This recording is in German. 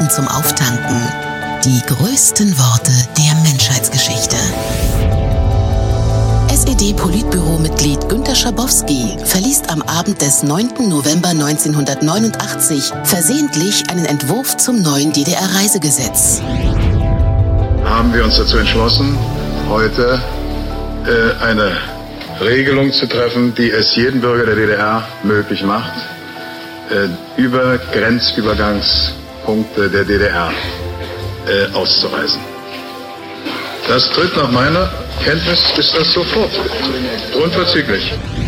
Minuten zum Auftanken. Die größten Worte der Menschheitsgeschichte. SED-Politbüro-Mitglied Günter Schabowski verliest am Abend des 9. November 1989 versehentlich einen Entwurf zum neuen DDR-Reisegesetz. Haben wir uns dazu entschlossen, heute eine Regelung zu treffen, die es jedem Bürger der DDR möglich macht, über Grenzübergangspunkte der DDR auszureisen. Das tritt nach meiner Kenntnis, ist das sofort, unverzüglich.